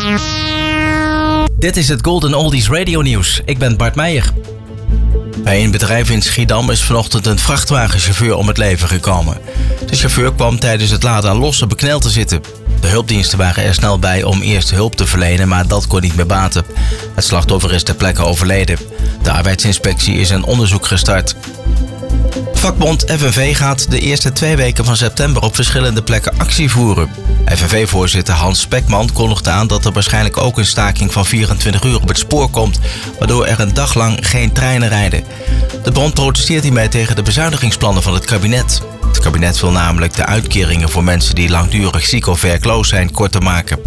Dit is het Golden Oldies Radio Nieuws. Ik ben Bart Meijer. Bij een bedrijf in Schiedam is vanochtend een vrachtwagenchauffeur om het leven gekomen. De chauffeur kwam tijdens het laden aan losse bekneld te zitten. De hulpdiensten waren er snel bij om eerst hulp te verlenen, maar dat kon niet meer baten. Het slachtoffer is ter plekke overleden. De arbeidsinspectie is een onderzoek gestart. Vakbond FNV gaat de eerste 2 weken van september op verschillende plekken actie voeren. FNV-voorzitter Hans Spekman kondigde aan dat er waarschijnlijk ook een staking van 24 uur op het spoor komt, waardoor er een dag lang geen treinen rijden. De bond protesteert hiermee tegen de bezuinigingsplannen van het kabinet. Het kabinet wil namelijk de uitkeringen voor mensen die langdurig ziek of werkloos zijn korter maken.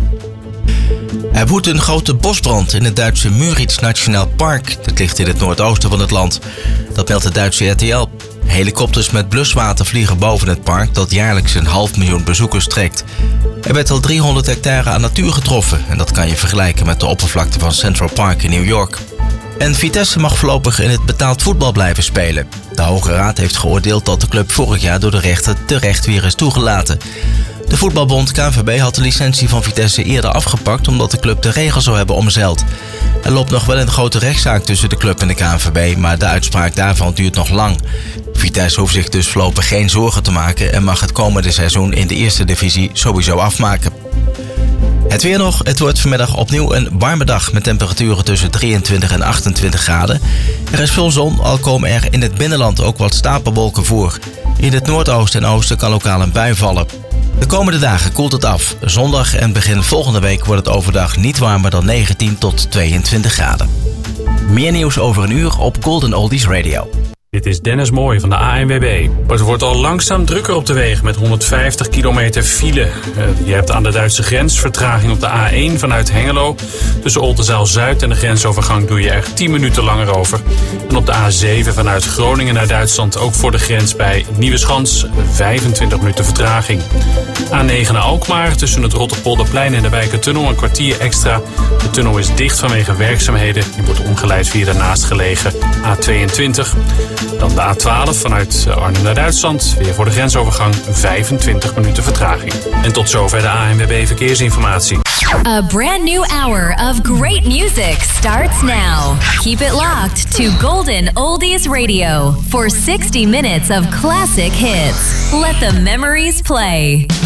Er woedt een grote bosbrand in het Duitse Müritz Nationaal Park. Dat ligt in het noordoosten van het land. Dat meldt de Duitse RTL. Helikopters met bluswater vliegen boven het park dat jaarlijks 500.000 bezoekers trekt. Er werd al 300 hectare aan natuur getroffen en dat kan je vergelijken met de oppervlakte van Central Park in New York. En Vitesse mag voorlopig in het betaald voetbal blijven spelen. De Hoge Raad heeft geoordeeld dat de club vorig jaar door de rechter terecht weer is toegelaten. De voetbalbond KNVB had de licentie van Vitesse eerder afgepakt omdat de club de regels zou hebben omzeild. Er loopt nog wel een grote rechtszaak tussen de club en de KNVB, maar de uitspraak daarvan duurt nog lang. Vitesse hoeft zich dus voorlopig geen zorgen te maken en mag het komende seizoen in de eerste divisie sowieso afmaken. Het weer nog. Het wordt vanmiddag opnieuw een warme dag met temperaturen tussen 23 en 28 graden. Er is veel zon, al komen er in het binnenland ook wat stapelwolken voor. In het noordoosten en oosten kan lokaal een bui vallen. De komende dagen koelt het af. Zondag en begin volgende week wordt het overdag niet warmer dan 19 tot 22 graden. Meer nieuws over een uur op Golden Oldies Radio. Dit is Dennis Mooij van de ANWB. Het wordt al langzaam drukker op de wegen met 150 kilometer file. Je hebt aan de Duitse grens vertraging op de A1 vanuit Hengelo. Tussen Oldenzaal-Zuid en de grensovergang doe je er 10 minuten langer over. En op de A7 vanuit Groningen naar Duitsland ook voor de grens bij Nieuweschans 25 minuten vertraging. A9 naar Alkmaar tussen het Rotterpolderplein en de Wijkertunnel een kwartier extra. De tunnel is dicht vanwege werkzaamheden. Die wordt omgeleid via de naastgelegen A22. Dan de A12 vanuit Arnhem naar Duitsland. Weer voor de grensovergang 25 minuten vertraging. En tot zover de ANWB Verkeersinformatie. A brand new hour of great music starts now. Keep it locked to Golden Oldies Radio for 60 minutes of classic hits. Let the memories play.